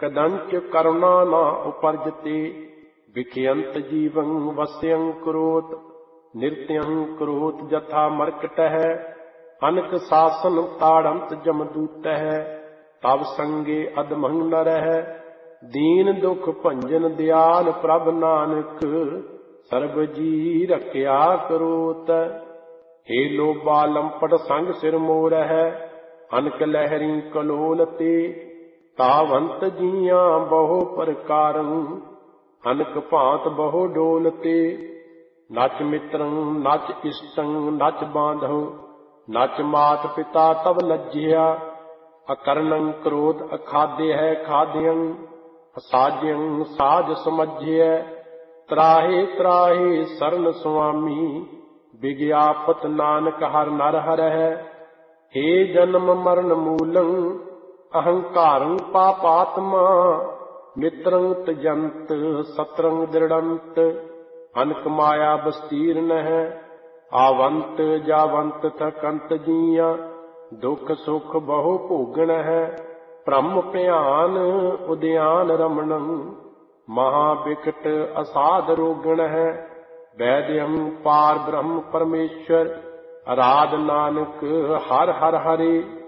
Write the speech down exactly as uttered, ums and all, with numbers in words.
कदंच करुणा न उपर्जते विखयंत जीवं वस्यं करोत नित्यं करोत जथा मर्कट है अनक शासन ताड़ंत जमदूत है तब संगे अधमंग न रह दीन दुख भंजन दयाल प्रभ नानक सर्ब जी रखिया करोत हे लोबा लंपट संग सिर मोर है अनक लहरी कलोल ते तावंत जिया बहु प्रकारं अनक भांत बहु डोलते नच मित्रं नच इष्टं नच बांधव नच मात पिता तब लज्जिया अकर्णं क्रोध अखाद्य है खाद्यं असाज्यं साज समझ्य त्राहे त्राहे शरण स्वामी विज्ञापत नानक हर नर हर है हे जन्म मरण मूलं अहंकारं पापात्मा मित्रं त्यजंत सत्रं दृढ़ंत अनक माया बस्तीर्ण है आवंत जावंत थकंत जिया दुख सुख बहु भोगण है ब्रह्म भयान उद्यान रमणं महाविकट असाध रोगण है वैद्यं पार ब्रह्म परमेश्वर आराध नानक हर हर हरे।